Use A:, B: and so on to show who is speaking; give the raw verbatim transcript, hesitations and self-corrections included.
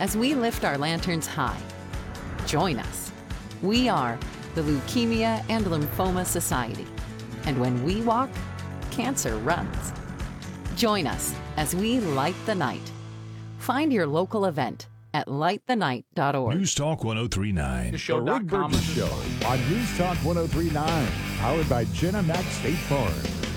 A: as we lift our lanterns high. Join us. We are the Leukemia and Lymphoma Society. And when we walk, cancer runs. Join us as we light the night. Find your local event at light the night dot org.
B: News Talk one oh three point nine.
C: The Rick Burton Show on News Talk one oh three point nine, powered by Genemax State Farm.